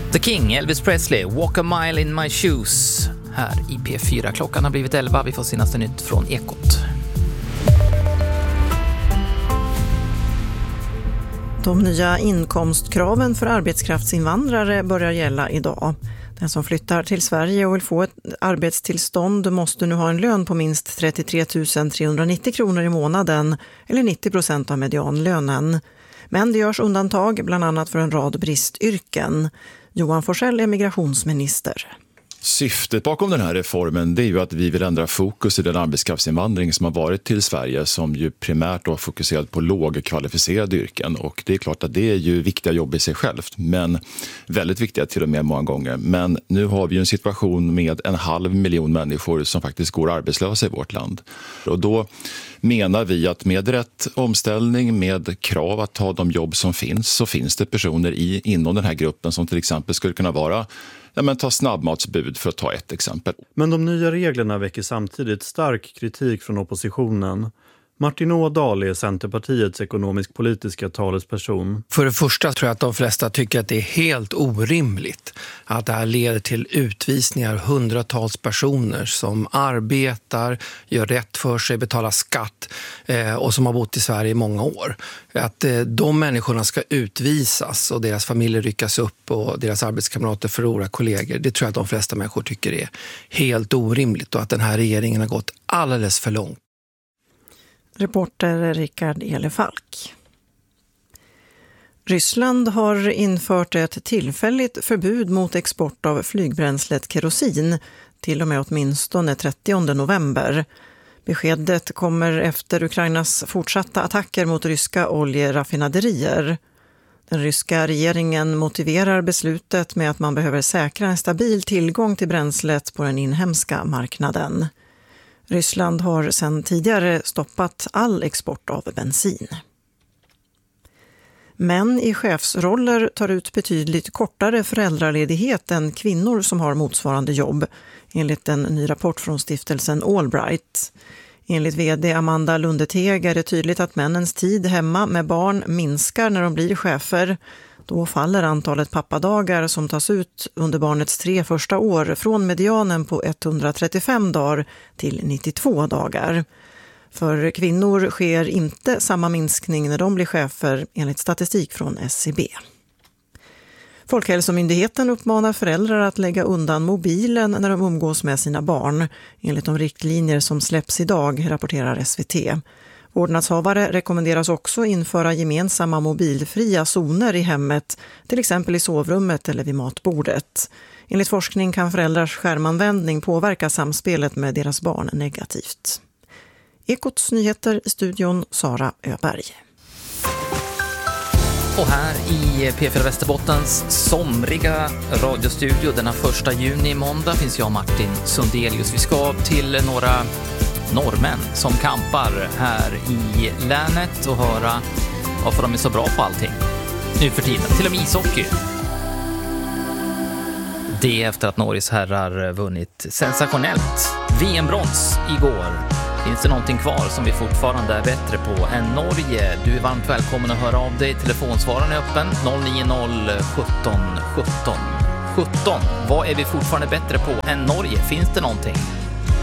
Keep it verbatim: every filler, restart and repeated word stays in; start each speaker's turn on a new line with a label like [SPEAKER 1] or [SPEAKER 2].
[SPEAKER 1] The King, Elvis Presley, Walk a mile in my shoes. Här i P fyra. Klockan har blivit elva. Vi får senaste nytt från Ekot.
[SPEAKER 2] De nya inkomstkraven för arbetskraftsinvandrare börjar gälla idag. Den som flyttar till Sverige och vill få ett arbetstillstånd måste nu ha en lön på minst trettiotre tusen trehundranittio kronor i månaden eller nittio procent av medianlönen. Men det görs undantag bland annat för en rad bristyrken. Johan Forsell är migrationsminister.
[SPEAKER 3] Syftet bakom den här reformen det är ju att vi vill ändra fokus i den arbetskraftsinvandring som har varit till Sverige som ju primärt har fokuserat på lågkvalificerade yrken. Och det är klart att det är ju viktiga jobb i sig självt, men väldigt viktiga till och med många gånger. Men nu har vi ju en situation med en halv miljon människor som faktiskt går arbetslösa i vårt land. Och då menar vi att med rätt omställning, med krav att ta de jobb som finns, så finns det personer i, inom den här gruppen som till exempel skulle kunna vara Ja, men ta snabbmatsbud för att ta ett exempel.
[SPEAKER 4] Men de nya reglerna väcker samtidigt stark kritik från oppositionen. Martin Ådahl är Centerpartiets ekonomisk-politiska talesperson.
[SPEAKER 5] För det första tror jag att de flesta tycker att det är helt orimligt att det här leder till utvisningar hundratals personer som arbetar, gör rätt för sig, betalar skatt eh, och som har bott i Sverige i många år. Att eh, de människorna ska utvisas och deras familjer ryckas upp och deras arbetskamrater förlorar kollegor. Det tror jag att de flesta människor tycker är helt orimligt och att den här regeringen har gått alldeles för långt.
[SPEAKER 2] Reporter Rickard Elefalk. Ryssland har infört ett tillfälligt förbud mot export av flygbränslet kerosin till och med åtminstone trettionde november. Beskedet kommer efter Ukrainas fortsatta attacker mot ryska oljeraffinaderier. Den ryska regeringen motiverar beslutet med att man behöver säkra en stabil tillgång till bränslet på den inhemska marknaden. Ryssland har sedan tidigare stoppat all export av bensin. Män i chefsroller tar ut betydligt kortare föräldraledighet än kvinnor som har motsvarande jobb, enligt en ny rapport från stiftelsen Allbright. Enligt vd Amanda Lundeteg är det tydligt att männens tid hemma med barn minskar när de blir chefer. Då faller antalet pappadagar som tas ut under barnets tre första år från medianen på etthundratrettiofem dagar till nittiotvå dagar. För kvinnor sker inte samma minskning när de blir chefer enligt statistik från S C B. Folkhälsomyndigheten uppmanar föräldrar att lägga undan mobilen när de umgås med sina barn, enligt de riktlinjer som släpps idag, rapporterar S V T. Vårdnadshavare rekommenderas också införa gemensamma mobilfria zoner i hemmet, till exempel i sovrummet eller vid matbordet. Enligt forskning kan föräldrars skärmanvändning påverka samspelet med deras barn negativt. Ekots nyheter i studion, Sara Öberg.
[SPEAKER 1] Och här i P fyra Västerbottens somriga radiostudio denna första juni måndag finns jag, Martin Sundelius. Vi ska till några norrmän som kampar här i länet och höra varför de är så bra på allting nu för tiden, till och med ishockey. Det efter att Norges herrar vunnit sensationellt V M-brons igår. Finns det någonting kvar som vi fortfarande är bättre på än Norge? Du är varmt välkommen att höra av dig. Telefonsvararen är öppen noll nio noll sjutton sjutton sjutton. Vad är vi fortfarande bättre på än Norge? Finns det någonting?